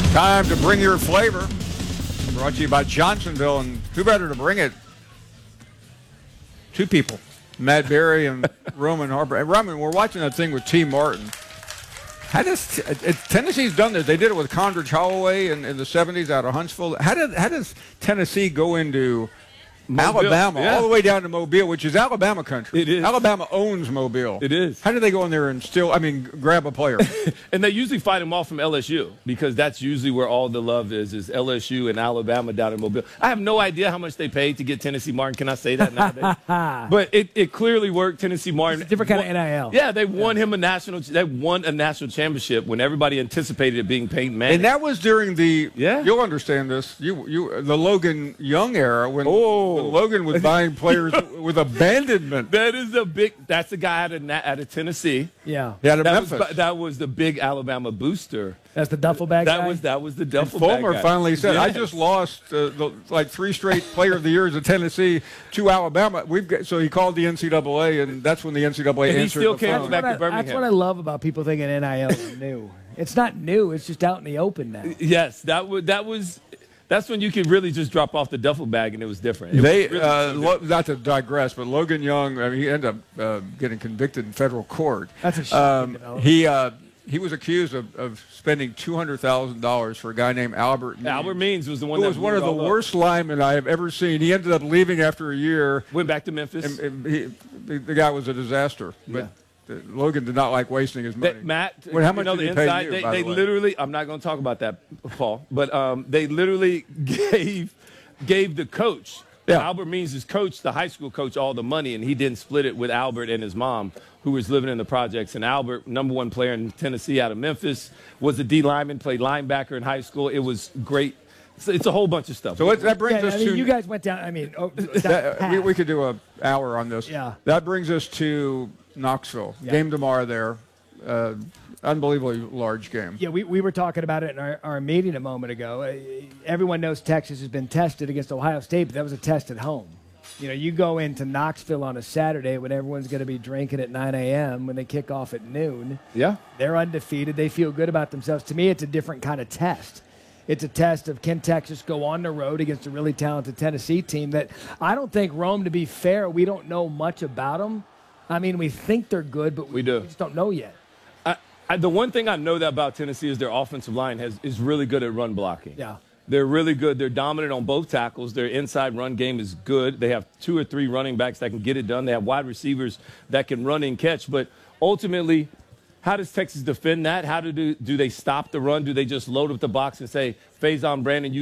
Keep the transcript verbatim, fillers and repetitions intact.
Time to bring your flavor. Brought to you by Johnsonville, and who better to bring it? Two people, Matt Berry and Roman Harper. And Roman, we're watching that thing with T. Martin. How does uh, Tennessee's done this? They did it with Condredge Holloway in, in the seventies out of Huntsville. How did how does Tennessee go into Mobile, Alabama, yeah. all the way down to Mobile, which is Alabama country? It is. Alabama owns Mobile. It is. How do they go in there and still, I mean, grab a player? And they usually fight them off from L S U because that's usually where all the love is, is L S U and Alabama down in Mobile. I have no idea how much they paid to get Tennessee Martin. Can I say that nowadays? But it, it clearly worked. Tennessee Martin. It's a different kind of N I L. Yeah, they won yeah. him a national. They won a national championship when everybody anticipated it being Peyton Manning. And that was during the. Yeah. You'll understand this. You you the Logan Young era when, oh. when Logan was buying players with abandonment. That is a big. That's a guy out of out of Tennessee. Yeah. He had a that Memphis. Was, that was the big Alabama booster. That's the duffel bag That guy? was that was the duffel and bag Fulmer guy. finally said, yes. "I just lost uh, the, like three straight Player of the Years at Tennessee to Alabama." We've got, so he called the N C double A, and that's when the N C double A and answered he still the can't phone. back I, to Birmingham. That's what I love about people thinking N I L is new. It's not new. It's just out in the open now. Yes, that was that was. That's when you could really just drop off the duffel bag and it was different. It They, was really uh, lo- not to digress, but Logan Young, I mean, he ended up uh, getting convicted in federal court. That's a shame. Um, he uh, he was accused of, of spending two hundred thousand dollars for a guy named Albert Means. Albert Means was the one who that was one of the blew it all worst linemen I have ever seen. He ended up leaving after a year. Went back to Memphis. And, and he, the, the guy was a disaster. But Yeah. uh, Logan did not like wasting his money. That, Matt, Well, how much you know, did the he pay inside, you, they, by they the way? literally, I'm not going to talk about that, Paul, but um, they literally gave gave the coach, Yeah. Albert Means' coach, the high school coach, all the money, and he didn't split it with Albert and his mom, who was living in the projects. And Albert, number one player in Tennessee out of Memphis, was a D lineman, played linebacker in high school. It was great. It's, it's a whole bunch of stuff. So what, that brings Yeah, us I mean, to you guys went down. I mean, oh, that, that we, we could do an hour on this. Yeah. That brings us to Knoxville. Yeah. Game tomorrow there. Uh, unbelievably large game. Yeah, we, we were talking about it in our, our meeting a moment ago. Uh, everyone knows Texas has been tested against Ohio State, but that was a test at home. You know, you go into Knoxville on a Saturday when everyone's going to be drinking at nine a.m. when they kick off at noon. Yeah. They're undefeated. They feel good about themselves. To me, it's a different kind of test. It's a test of can Texas go on the road against a really talented Tennessee team that I don't think Rome, to be fair, we don't know much about them. I mean, we think they're good, but we, We do. we just don't know yet. I, I, the one thing I know that about Tennessee is their offensive line has is really good at run blocking. Yeah. They're really good. They're dominant on both tackles. Their inside run game is good. They have two or three running backs that can get it done. They have wide receivers that can run and catch. But ultimately, how does Texas defend that? How do, do, do they stop the run? Do they just load up the box and say, Faison Brandon, you